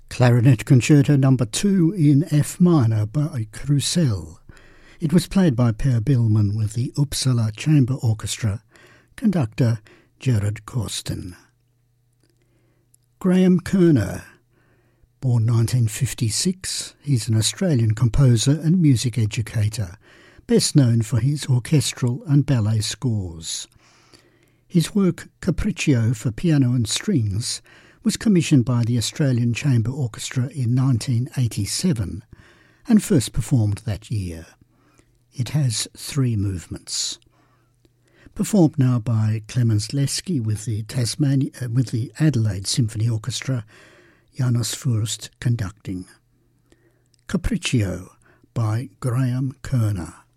Clarinet Concerto No. 2 in F minor by Krusell. It was played by Per Billman with the Uppsala Chamber Orchestra, conductor Gerard Korsten. Graham Kerner, born 1956, he's an Australian composer and music educator, best known for his orchestral and ballet scores. His work Capriccio for piano and strings was commissioned by the Australian Chamber Orchestra in 1987 and first performed that year. It has 3 movements. Performed now by Clemens Lesky with the Adelaide Symphony Orchestra, Janos Furst conducting. Capriccio by Graham Kerner.